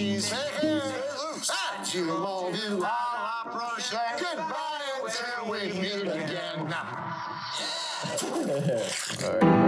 please. You won't do all approach that. Goodbye until we meet again. All right.